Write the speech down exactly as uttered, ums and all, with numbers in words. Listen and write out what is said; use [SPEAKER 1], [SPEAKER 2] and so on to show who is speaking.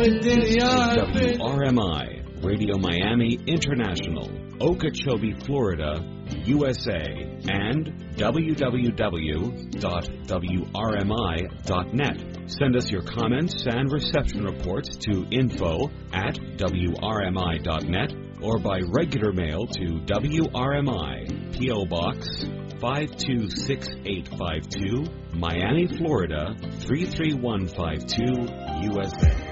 [SPEAKER 1] W R M I, Radio Miami International, Okeechobee, Florida, U S A, and w w w dot w r m i dot net. Send us your comments and reception reports to info at w r m i dot net or by regular mail to W R M I, P O. Box five two six eight five two, Miami, Florida three three one five two, U S A.